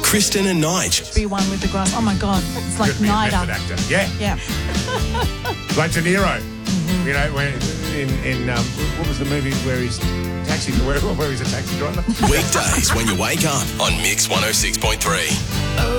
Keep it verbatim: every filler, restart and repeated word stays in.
Kristen and Nige. Be one with the grass. Oh, my God. It's like Could be a NIDA. method actor. Yeah. Yeah. Like De Niro. Mm-hmm. You know, when in, in um, what was the movie where he's taxi, where, where he's a taxi driver? Weekdays when you wake up on Mix one oh six point three.